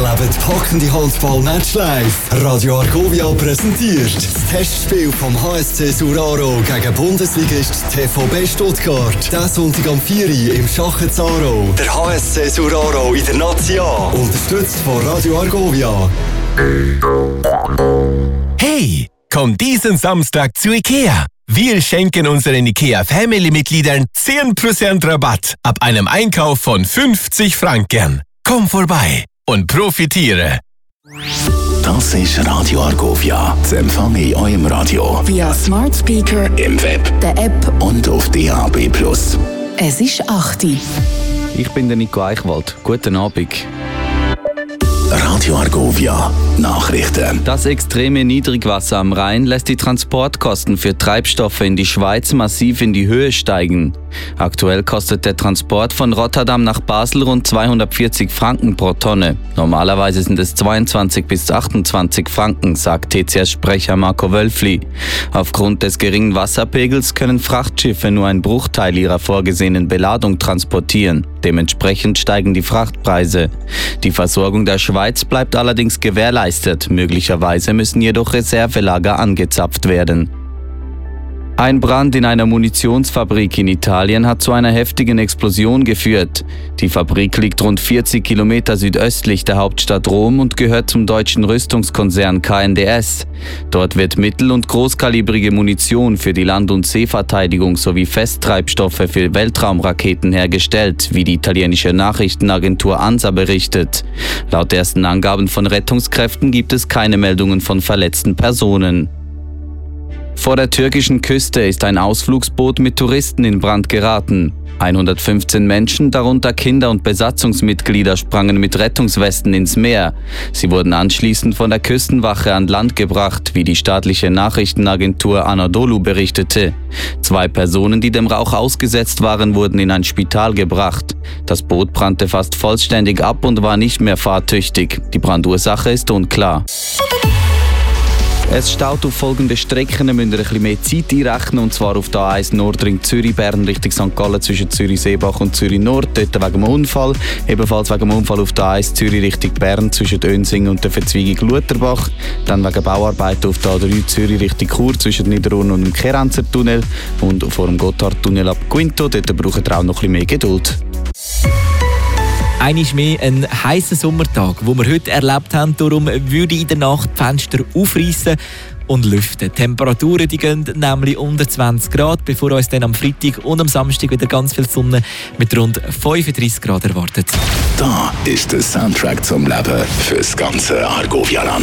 Erlebt packende Handball-Match live. Radio Argovia präsentiert das Testspiel vom HSC Suraro gegen Bundesligist TVB Stuttgart. Diesen Sonntag am 4 Uhr im Schachenzaro. Der HSC Suraro in der Nazi A. Unterstützt von Radio Argovia. Hey, komm diesen Samstag zu IKEA. Wir schenken unseren IKEA-Family-Mitgliedern 10% Rabatt ab einem Einkauf von 50 Franken. Komm vorbei und profitiere. Das ist Radio Argovia. Das Empfang in eurem Radio. Via Smart Speaker, im Web, der App und auf DAB+. Es ist 8 Uhr. Ich bin der Nico Eichwald. Guten Abend. Radio Argovia Nachrichten. Das extreme Niedrigwasser am Rhein lässt die Transportkosten für Treibstoffe in die Schweiz massiv in die Höhe steigen. Aktuell kostet der Transport von Rotterdam nach Basel rund 240 Franken pro Tonne. Normalerweise sind es 22 bis 28 Franken, sagt TCS-Sprecher Marco Wölfli. Aufgrund des geringen Wasserpegels können Frachtschiffe nur einen Bruchteil ihrer vorgesehenen Beladung transportieren. Dementsprechend steigen die Frachtpreise. Die Versorgung der Schweiz bleibt allerdings gewährleistet. Möglicherweise müssen jedoch Reservelager angezapft werden. Ein Brand in einer Munitionsfabrik in Italien hat zu einer heftigen Explosion geführt. Die Fabrik liegt rund 40 Kilometer südöstlich der Hauptstadt Rom und gehört zum deutschen Rüstungskonzern KNDS. Dort wird mittel- und großkalibrige Munition für die Land- und Seeverteidigung sowie Festtreibstoffe für Weltraumraketen hergestellt, wie die italienische Nachrichtenagentur ANSA berichtet. Laut ersten Angaben von Rettungskräften gibt es keine Meldungen von verletzten Personen. Vor der türkischen Küste ist ein Ausflugsboot mit Touristen in Brand geraten. 115 Menschen, darunter Kinder und Besatzungsmitglieder, sprangen mit Rettungswesten ins Meer. Sie wurden anschließend von der Küstenwache an Land gebracht, wie die staatliche Nachrichtenagentur Anadolu berichtete. 2 Personen, die dem Rauch ausgesetzt waren, wurden in ein Spital gebracht. Das Boot brannte fast vollständig ab und war nicht mehr fahrtüchtig. Die Brandursache ist unklar. Es staut auf folgende Strecken, wir müssen ein bisschen mehr Zeit einrechnen, und zwar auf der A1 Nordring Zürich-Bern Richtung St. Gallen zwischen Zürich-Seebach und Zürich-Nord, dort wegen dem Unfall. Ebenfalls wegen dem Unfall auf der A1 Zürich Richtung Bern zwischen Önsingen und der Verzweigung Lutherbach. Dann wegen Bauarbeiten auf der A3 Zürich Richtung Chur zwischen Niederurn und dem Keranzer Tunnel und vor dem Gotthardtunnel ab Quinto, dort braucht ihr auch noch ein bisschen mehr Geduld. Einmal mehr ein heißer Sommertag, den wir heute erlebt haben. Darum würde ich in der Nacht die Fenster aufreißen und lüften. Die Temperaturen die gehen nämlich unter 20 Grad, bevor uns dann am Freitag und am Samstag wieder ganz viel Sonne mit rund 35 Grad erwartet. Da ist der Soundtrack zum Leben fürs ganze Argovia-Land.